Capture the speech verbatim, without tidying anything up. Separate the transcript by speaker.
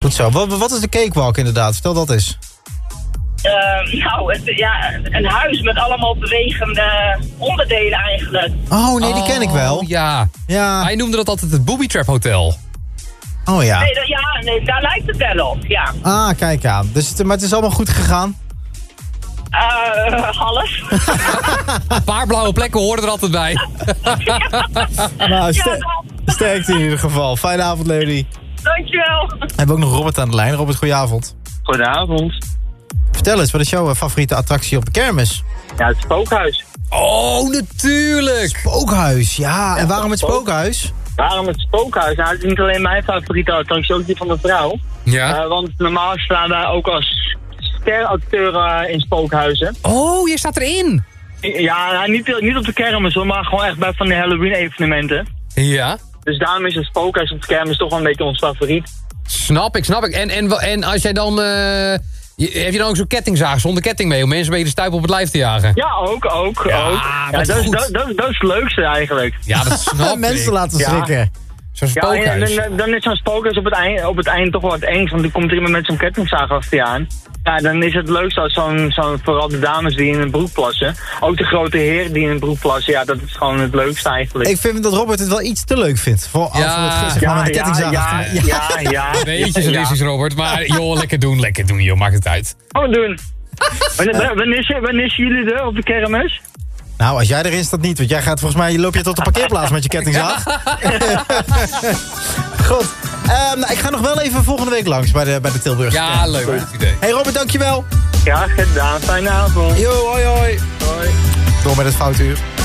Speaker 1: Goed zo. Wat, wat is de cakewalk inderdaad? Vertel dat eens.
Speaker 2: Uh, nou, het, ja, een huis met allemaal bewegende onderdelen eigenlijk.
Speaker 1: Oh, nee, die ken ik wel.
Speaker 3: Oh, ja.
Speaker 1: Ja.
Speaker 3: Hij noemde dat altijd het Booby Trap Hotel.
Speaker 1: Oh ja.
Speaker 2: Nee, dat, ja, nee, daar lijkt het wel op, ja.
Speaker 1: Ah, kijk aan. Dus, het- maar het is allemaal goed gegaan?
Speaker 2: Uh, half.
Speaker 3: Een paar blauwe plekken hoorden er altijd bij.
Speaker 1: Nou, ster-
Speaker 2: Ja, dan.
Speaker 1: sterkte in ieder geval. Fijne avond, lady.
Speaker 2: Dankjewel.
Speaker 1: We hebben ook nog Robert aan de lijn. Robert, goedenavond.
Speaker 4: Goedenavond.
Speaker 1: Vertel eens, wat is jouw eh, favoriete attractie op de kermis?
Speaker 4: Ja, het spookhuis.
Speaker 3: Oh, natuurlijk.
Speaker 1: Spookhuis, ja. En waarom het
Speaker 4: spook-
Speaker 1: spookhuis?
Speaker 4: Waarom het spookhuis? Nou, het is niet alleen mijn favoriete attractie, ook die van de vrouw.
Speaker 3: Ja.
Speaker 4: Uh, want normaal staan wij ook als steracteur uh, in spookhuizen.
Speaker 3: Oh, je staat erin.
Speaker 4: Ja, nou, niet, niet op de kermis hoor, maar gewoon echt bij van de Halloween evenementen.
Speaker 3: Ja.
Speaker 4: Dus daarom is het spookhuis op de kermis toch wel een beetje ons favoriet.
Speaker 3: Snap ik, snap ik. En, en, en als jij dan... Uh, heb je dan ook zo'n kettingzaag zonder ketting mee... om mensen een beetje de stuip op het lijf te jagen?
Speaker 4: Ja, ook, ook,
Speaker 3: Ja,
Speaker 4: ook. Ja,
Speaker 3: wat
Speaker 4: dat, is,
Speaker 3: goed.
Speaker 4: dat, dat, dat is het leukste eigenlijk.
Speaker 3: Ja, dat snap ik.
Speaker 1: Mensen laten
Speaker 4: Ja.
Speaker 1: schrikken.
Speaker 3: Zo'n
Speaker 4: Ja, en,
Speaker 3: spookhuis.
Speaker 4: en- en dan is zo'n spookhuis op het, eind, op het eind toch wel het engst, want dan komt er iemand met zo'n kettingzaag achter je aan. Ja, dan is het leukste als zo'n, zo'n, vooral de dames die in een broek plassen. Ook de grote heren die in een broek plassen, ja, dat is gewoon het leukste eigenlijk.
Speaker 1: Ik vind dat Robert het wel iets te leuk vindt. Voor als
Speaker 3: Ja.
Speaker 1: we het zeg maar, met de kettingzaag
Speaker 4: ja,
Speaker 1: achter-
Speaker 4: ja, ja, ja.
Speaker 3: Beetje
Speaker 4: ja.
Speaker 3: sadistisch, Robert. Maar joh, lekker doen, lekker doen, joh. Maakt het uit.
Speaker 4: Gaan we doen. Wanneer, wanneer, is- wanneer is jullie er op de kermis?
Speaker 1: Nou, als jij erin staat niet, want jij gaat volgens mij, loop je tot de parkeerplaats met je kettingzaag. Goed. Ehm, nou, ik ga nog wel even volgende week langs bij de, bij de Tilburg.
Speaker 3: Ja, leuk. Goed idee.
Speaker 1: Hey Robert, dankjewel.
Speaker 4: Ja, gedaan. Fijne avond.
Speaker 1: Yo, hoi hoi.
Speaker 4: Hoi.
Speaker 1: Door met het foutuur.